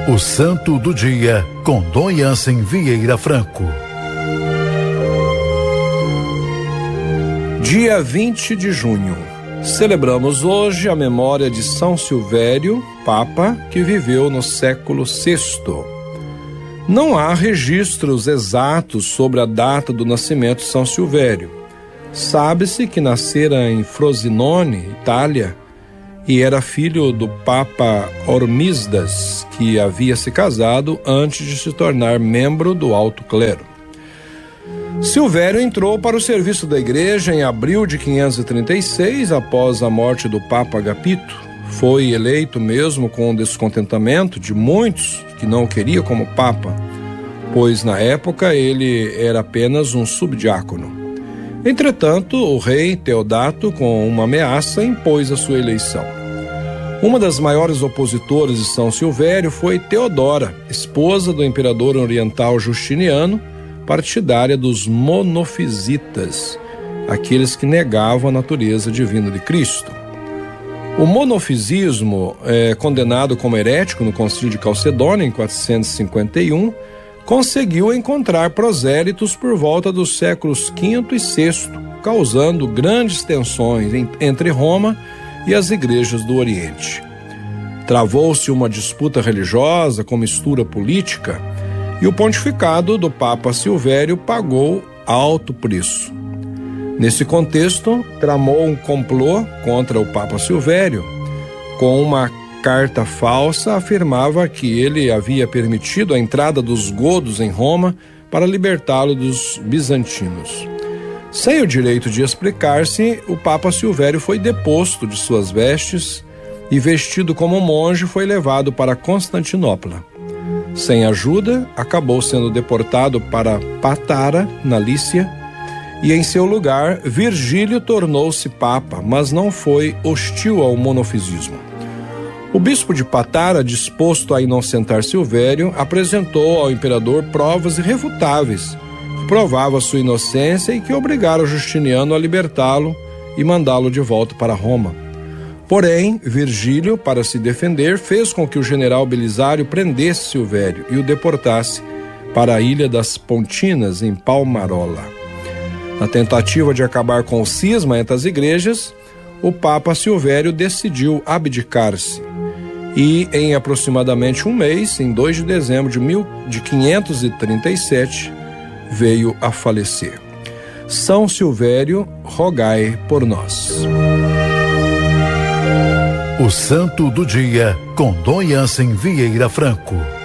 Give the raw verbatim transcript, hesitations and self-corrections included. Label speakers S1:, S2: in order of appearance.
S1: O Santo do Dia, com Dom Jansen Vieira Franco.
S2: Dia vinte de junho. Celebramos hoje a memória de São Silvério, Papa, que viveu no século sexto. Não há registros exatos sobre a data do nascimento de São Silvério. Sabe-se que nascera em Frosinone, Itália, e era filho do Papa Hormisdas, que havia se casado antes de se tornar membro do alto clero. Silvério entrou para o serviço da igreja em abril de quinhentos e trinta e seis, após a morte do Papa Agapito. Foi eleito mesmo com o descontentamento de muitos que não o queriam como Papa, pois na época ele era apenas um subdiácono. Entretanto, o rei Teodato, com uma ameaça, impôs a sua eleição. Uma das maiores opositoras de São Silvério foi Teodora, esposa do imperador oriental Justiniano, partidária dos monofisitas, aqueles que negavam a natureza divina de Cristo. O monofisismo, é, condenado como herético no Concílio de Calcedônia, em quatrocentos e cinquenta e um, conseguiu encontrar prosélitos por volta dos séculos quinto e sexto, causando grandes tensões entre Roma e as igrejas do Oriente. Travou-se uma disputa religiosa com mistura política e o pontificado do Papa Silvério pagou alto preço. Nesse contexto, tramou um complô contra o Papa Silvério. Com uma carta falsa, afirmava que ele havia permitido a entrada dos godos em Roma para libertá-lo dos bizantinos. Sem o direito de explicar-se, o Papa Silvério foi deposto de suas vestes e, vestido como monge, foi levado para Constantinopla. Sem ajuda, acabou sendo deportado para Patara, na Lícia, e em seu lugar, Virgílio tornou-se Papa, mas não foi hostil ao monofisismo. O bispo de Patara, disposto a inocentar Silvério, apresentou ao imperador provas irrefutáveis que provavam sua inocência e que obrigaram Justiniano a libertá-lo e mandá-lo de volta para Roma. Porém, Virgílio, para se defender, fez com que o general Belisário prendesse Silvério e o deportasse para a ilha das Pontinas, em Palmarola. Na tentativa de acabar com o cisma entre as igrejas, o Papa Silvério decidiu abdicar-se. E, em aproximadamente um mês, em dois de dezembro de, mil, de quinhentos e trinta e sete, veio a falecer. São Silvério, rogai por nós.
S1: O Santo do Dia, com Dom Jansen Vieira Franco.